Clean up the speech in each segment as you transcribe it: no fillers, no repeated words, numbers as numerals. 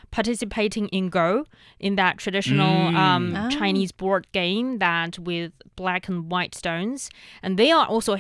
participating in Go, in that traditional Chinese board game that with black and white stones. And they are also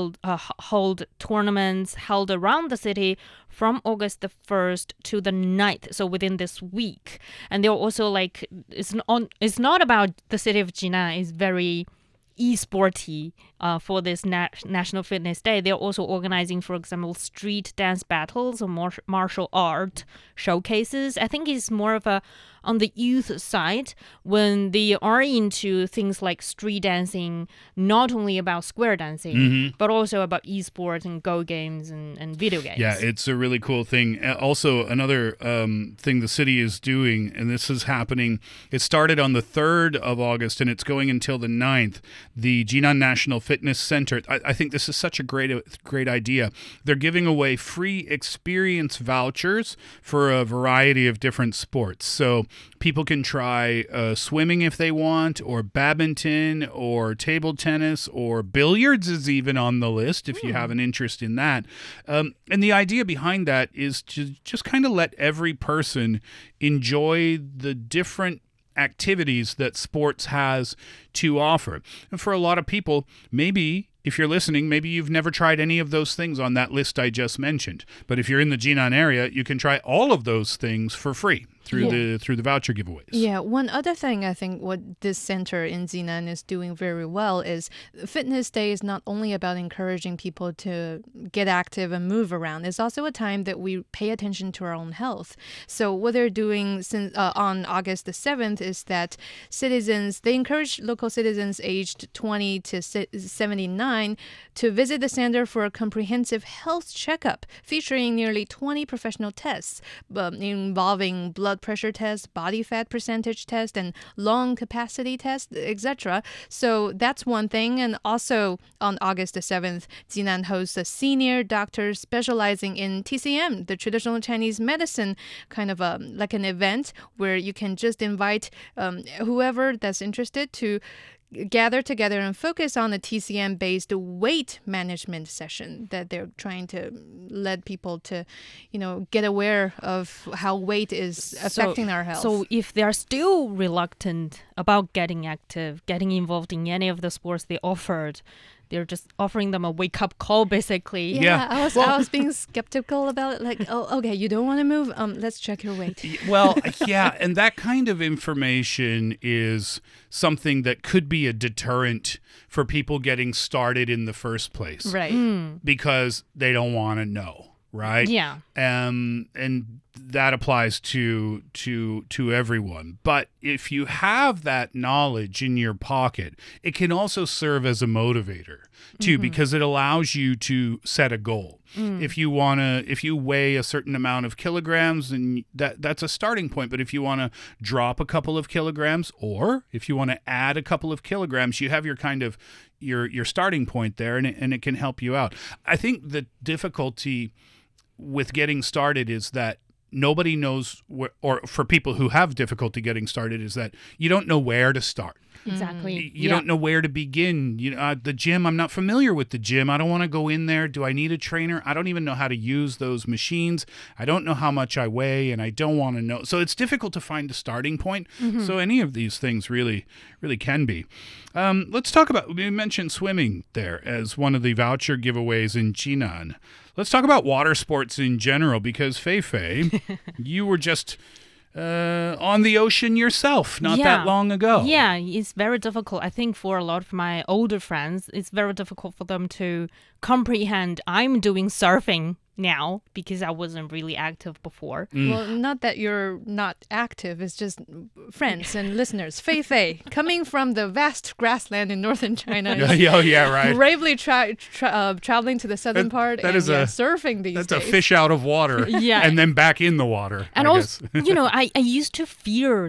hold tournaments held around the city from August the 1st to the 9th, so within this week. And they're also like, it's not about the city of Jinan, it's very e-sporty for this National Fitness Day. They're also organizing, for example, street dance battles or martial art showcases. I think it's more of on the youth side when they are into things like street dancing, not only about square dancing, but also about esports and Go games and video games. Yeah, it's a really cool thing. Also, another thing the city is doing, and this is happening, it started on the 3rd of August and it's going until the 9th, the Jinan National Fitness Center. I think this is such a great idea. They're giving away free experience vouchers for a variety of different sports. So people can try swimming if they want, or badminton, or table tennis, or billiards is even on the list if you have an interest in that. And the idea behind that is to just kind of let every person enjoy the different activities that sports has to offer. And for a lot of people, maybe if you're listening, maybe you've never tried any of those things on that list I just mentioned. But if you're in the Jinan area, you can try all of those things for free through the voucher giveaways. Yeah, one other thing I think what this center in Jinan is doing very well is Fitness Day is not only about encouraging people to get active and move around. It's also a time that we pay attention to our own health. So what they're doing since on August the 7th is that they encourage local citizens aged 20 to 79 to visit the center for a comprehensive health checkup featuring nearly 20 professional tests involving blood pressure test, body fat percentage test, and lung capacity test, etc. So that's one thing. And also on August the 7th, Jinan hosts a senior doctor specializing in TCM, the traditional Chinese medicine, kind of like an event where you can just invite whoever that's interested to gather together and focus on the TCM-based weight management session that they're trying to let people to, get aware of how weight is affecting our health. So if they're still reluctant about getting active, getting involved in any of the sports they offered, they're just offering them a wake-up call, basically. Yeah. I was being skeptical about it. Like, oh, okay, you don't want to move? Let's check your weight. Well, yeah, and that kind of information is something that could be a deterrent for people getting started in the first place. Right. Because they don't want to know, right? Yeah. And that applies to everyone. But if you have that knowledge in your pocket, it can also serve as a motivator too, because it allows you to set a goal. If you weigh a certain amount of kilograms, and that's a starting point. But if you want to drop a couple of kilograms, or if you want to add a couple of kilograms, you have your kind of your starting point there, and it can help you out. I think the difficulty with getting started is that nobody knows or for people who have difficulty getting started, is that you don't know where to start. Exactly. You don't know where to begin. The gym, I'm not familiar with the gym. I don't want to go in there. Do I need a trainer? I don't even know how to use those machines. I don't know how much I weigh, and I don't want to know. So it's difficult to find a starting point. So any of these things really, really can be. Let's talk about, we mentioned swimming there as one of the voucher giveaways in Jinan. Let's talk about water sports in general, because Fei, you were just on the ocean yourself not that long ago. Yeah, it's very difficult. I think for a lot of my older friends, it's very difficult for them to comprehend I'm doing surfing now because I wasn't really active before. Well, not that you're not active, it's just friends and listeners. Fei, coming from the vast grassland in northern China, right. bravely traveling to the southern part and surfing these days. That's a fish out of water and then back in the water. And also, I used to fear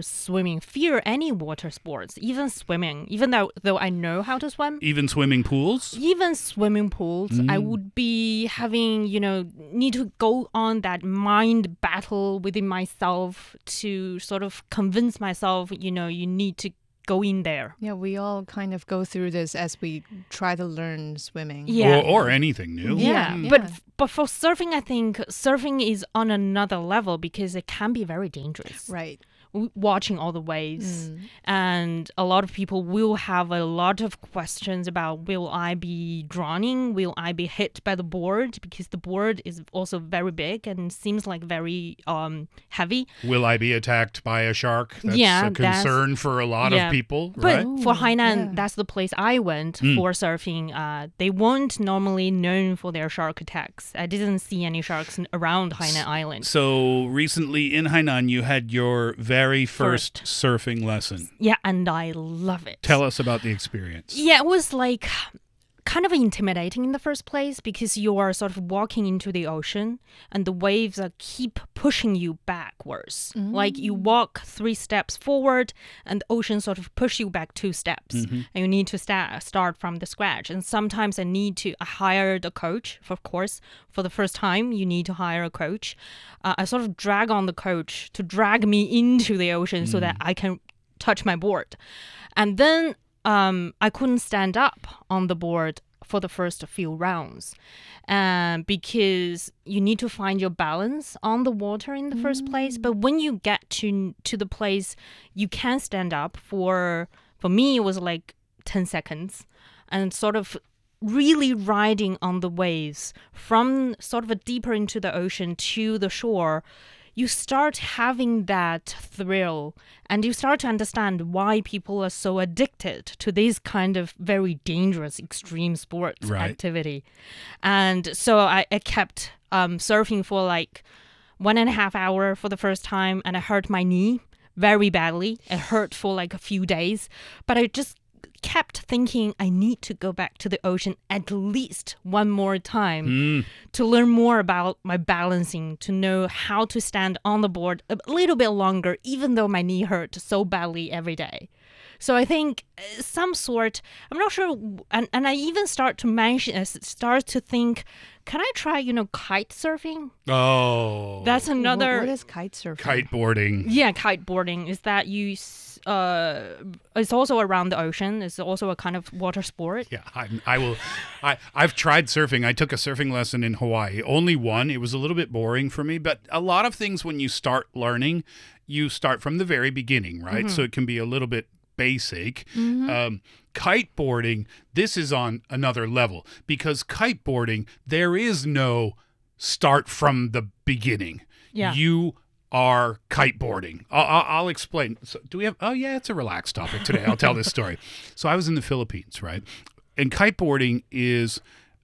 any water sports, even swimming, even though I know how to swim. Even swimming pools? Even swimming pools. I would be having, need to go on that mind battle within myself to sort of convince myself, you need to go in there. Yeah, we all kind of go through this as we try to learn swimming. Yeah. Or anything new. Yeah. But for surfing, I think surfing is on another level because it can be very dangerous. Right. Watching all the waves, and a lot of people will have a lot of questions about, will I be drowning? Will I be hit by the board? Because the board is also very big and seems like very heavy. Will I be attacked by a shark? That's Yeah, a concern for a lot of people, But right? for Hainan, that's the place I went for surfing. They weren't normally known for their shark attacks. I didn't see any sharks around Hainan Island. So recently in Hainan, you had your very first surfing lesson. Yeah, and I love it. Tell us about the experience. Yeah, it was like kind of intimidating in the first place because you are sort of walking into the ocean and the waves are keep pushing you backwards. Like you walk 3 steps forward and the ocean sort of push you back 2 steps. And you need to start from the scratch. And sometimes I hired a coach, of course. For the first time, you need to hire a coach. I sort of drag on the coach to drag me into the ocean so that I can touch my board. And then I couldn't stand up on the board for the first few rounds because you need to find your balance on the water in the first place. But when you get to the place you can stand up for me, it was like 10 seconds and sort of really riding on the waves from sort of a deeper into the ocean to the shore. You start having that thrill and you start to understand why people are so addicted to this kind of very dangerous extreme sports activity. And so I kept surfing for like 1.5 hours for the first time, and I hurt my knee very badly. It hurt for like a few days, but I just kept thinking I need to go back to the ocean at least one more time to learn more about my balancing, to know how to stand on the board a little bit longer, even though my knee hurt so badly every day. So I think some sort, I'm not sure, and I even start to think, can I try, kite surfing? Oh. That's another... What is kite surfing? Kiteboarding. Yeah, kiteboarding is that you... it's also around the ocean. It's also a kind of water sport. Yeah, I've tried surfing. I took a surfing lesson in Hawaii. Only one. It was a little bit boring for me, but a lot of things when you start learning, you start from the very beginning, right? So it can be a little bit basic. Kiteboarding, this is on another level because kiteboarding, there is no start from the beginning. Yeah. You are kiteboarding. I'll explain. So do we have? Oh yeah, it's a relaxed topic today. I'll tell this story. So I was in the Philippines, right? And kiteboarding is,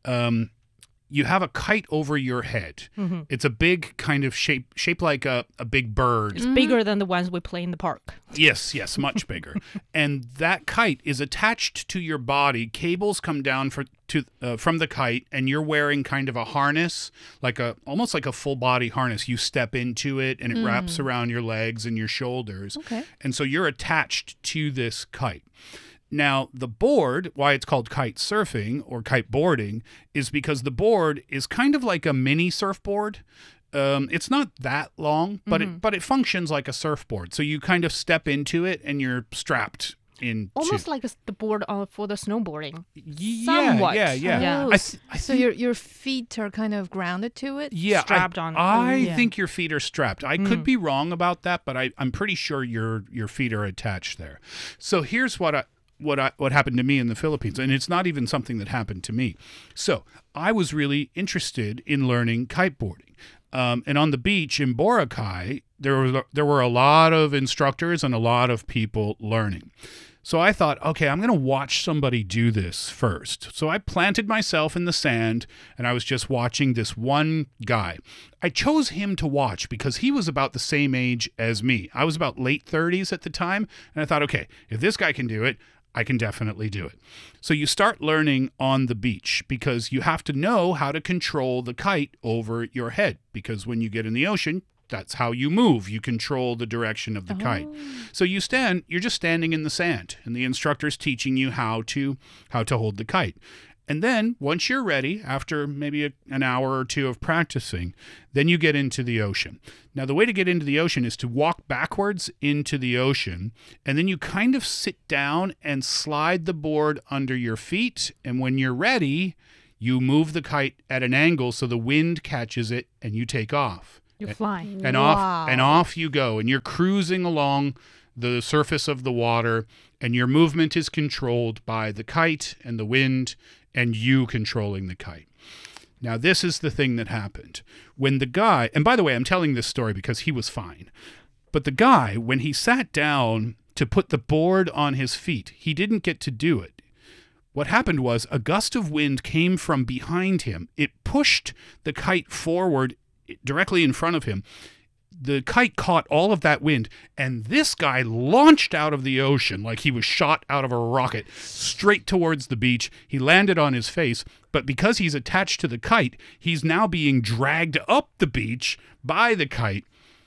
you have a kite over your head. It's a big kind of shaped like a big bird. It's bigger than the ones we play in the park. Yes, much bigger. And that kite is attached to your body. Cables come down from the kite, and you're wearing kind of a harness, almost like a full body harness. You step into it, and it wraps around your legs and your shoulders. Okay. And so you're attached to this kite. Now, the board, why it's called kite surfing or kiteboarding, is because the board is kind of like a mini surfboard. It's not that long, but it functions like a surfboard. So you kind of step into it and you're strapped into. Almost like the board for the snowboarding. Somewhat. Yeah. Oh, so your feet are kind of grounded to it? Yeah, strapped on. I think your feet are strapped. I could be wrong about that, but I'm pretty sure your feet are attached there. So here's what happened to me in the Philippines, and it's not even something that happened to me. So I was really interested in learning kiteboarding. And on the beach in Boracay, there were a lot of instructors and a lot of people learning. So I thought, okay, I'm going to watch somebody do this first. So I planted myself in the sand, and I was just watching this one guy. I chose him to watch because he was about the same age as me. I was about late 30s at the time, and I thought, okay, if this guy can do it, I can definitely do it. So you start learning on the beach because you have to know how to control the kite over your head, because when you get in the ocean, that's how you move. You control the direction of the kite. So you're just standing in the sand, and the instructor's teaching you how to hold the kite. And then once you're ready, after maybe an hour or two of practicing, then you get into the ocean. Now, the way to get into the ocean is to walk backwards into the ocean, and then you kind of sit down and slide the board under your feet. And when you're ready, you move the kite at an angle so the wind catches it and you take off. You fly. And off you go. And you're cruising along the surface of the water, and your movement is controlled by the kite and the wind and you controlling the kite. Now, this is the thing that happened. When the guy, and by the way, I'm telling this story because he was fine, but the guy, when he sat down to put the board on his feet, he didn't get to do it. What happened was a gust of wind came from behind him. It pushed the kite forward directly in front of him. The kite caught all of that wind, and this guy launched out of the ocean like he was shot out of a rocket straight towards the beach. He landed on his face, but because he's attached to the kite, he's now being dragged up the beach by the kite.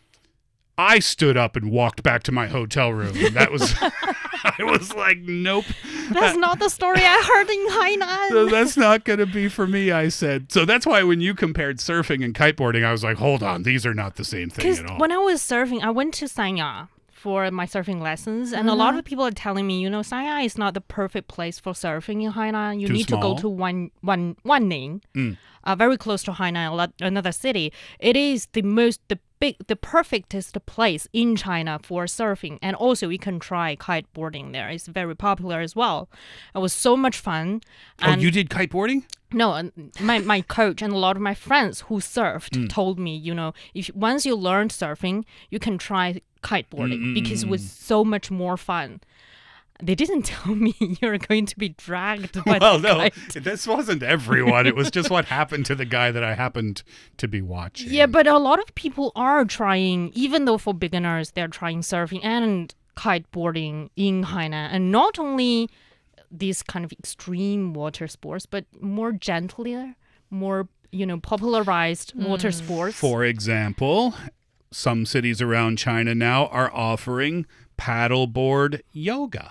I stood up and walked back to my hotel room. And that was, I was like, nope. That's not the story I heard in Hainan. So that's not going to be for me, I said. So that's why when you compared surfing and kiteboarding, I was like, hold on, these are not the same thing at all. When I was surfing, I went to Sanya for my surfing lessons, and a lot of people are telling me, Sanya is not the perfect place for surfing in Hainan. You need to go to Wanning, very close to Hainan, another city. It is the perfectest place in China for surfing, and also you can try kiteboarding there. It's very popular as well. It was so much fun. And you did kiteboarding? No, my coach and a lot of my friends who surfed told me, if once you learned surfing, you can try kiteboarding because it was so much more fun. They didn't tell me you're going to be dragged by the kite. This wasn't everyone. It was just what happened to the guy that I happened to be watching. Yeah, but a lot of people are trying, even though for beginners, they're trying surfing and kiteboarding in Hainan. And not only these kind of extreme water sports, but more gentler, more, popularized water sports. For example, some cities around China now are offering paddleboard yoga.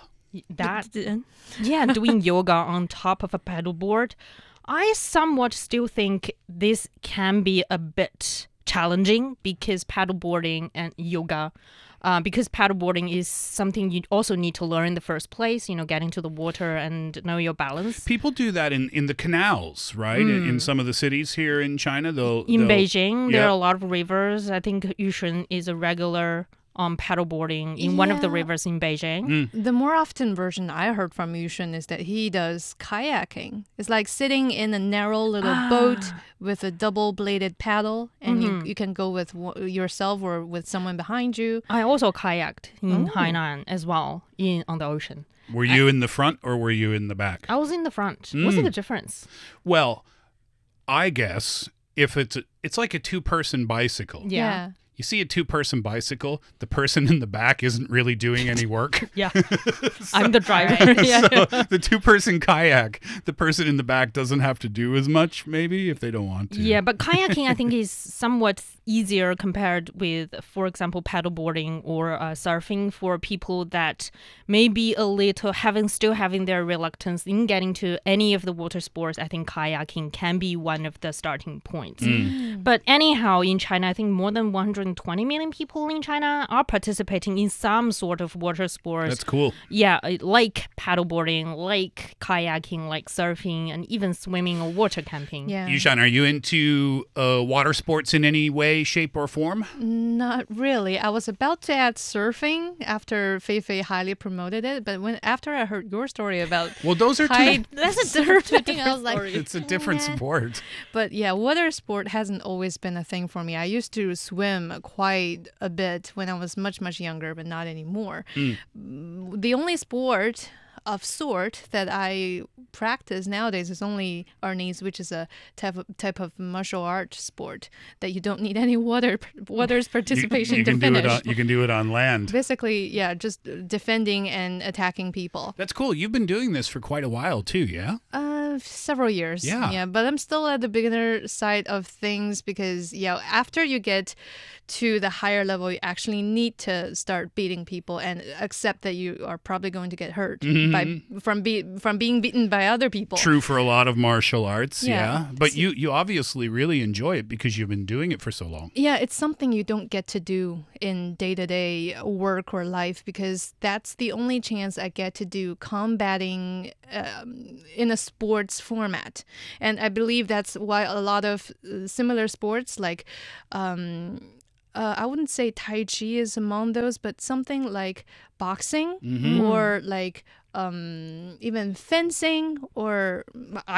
Doing yoga on top of a paddleboard. I somewhat still think this can be a bit challenging because paddleboarding and yoga, because paddleboarding is something you also need to learn in the first place, get into the water and know your balance. People do that in the canals, right? In some of the cities here in China. In Beijing, there are a lot of rivers. I think Yushun is a regular paddleboarding in one of the rivers in Beijing. The more often version I heard from Yushun is that he does kayaking. It's like sitting in a narrow little boat with a double-bladed paddle, and you can go with yourself or with someone behind you. I also kayaked in Hainan as well, on the ocean. Were you in the front or were you in the back? I was in the front. What's the difference? Well, I guess if it's like a two-person bicycle. Yeah. You see a two-person bicycle, the person in the back isn't really doing any work. Yeah. I'm the driver. So the two-person kayak, the person in the back doesn't have to do as much, maybe, if they don't want to. Yeah, but kayaking, I think, is somewhat easier compared with, for example, paddleboarding or surfing for people that may be a little still having their reluctance in getting to any of the water sports. I think kayaking can be one of the starting points. But anyhow, in China, I think more than 120 million people in China are participating in some sort of water sports. That's cool. Yeah, like paddleboarding, like kayaking, like surfing, and even swimming or water camping. Yeah. Yushan, are you into water sports in any way, shape, or form? Not really. I was about to add surfing after Fei highly promoted it, but after I heard your story about those are that's a different thing. I was like, it's a different sport. But yeah, water sport hasn't always been a thing for me. I used to swim quite a bit when I was much, much younger, but not anymore. The only sport of sort that I practice nowadays is only Arnis, which is a type of martial art sport that you don't need any water's participation to finish. You can do it on land. Basically, yeah, just defending and attacking people. That's cool. You've been doing this for quite a while too, yeah? Several years. Yeah, but I'm still at the beginner side of things because, after you get to the higher level, you actually need to start beating people and accept that you are probably going to get hurt from being beaten by other people. True for a lot of martial arts, yeah. But you obviously really enjoy it because you've been doing it for so long. Yeah, it's something you don't get to do in day-to-day work or life, because that's the only chance I get to do combating in a sports format. And I believe that's why a lot of similar sports like I wouldn't say Tai Chi is among those, but something like boxing or like even fencing or